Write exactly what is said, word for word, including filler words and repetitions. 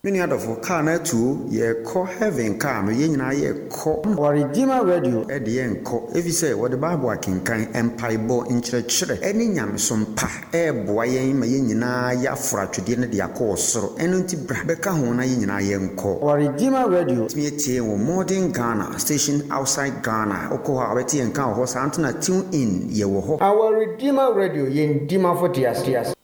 Many other for car na two ye call heaven car no ye nyina ye call or Redeemer Radio e de ye nko if you say what the Bible akenkan empire bo nkyerɛkyerɛ ɛne nyamesom pa e boa yen ma ye nyina ya fra twede ne de akɔ soro ɛno nti bra bɛka ho na ye nyina ye nko or Redeemer Radio me tie wo modern Ghana station outside Ghana okɔ ha bɛtie nka ho sa antena tune in ye wo ho our Redeemer Radio ye ndima for tias tias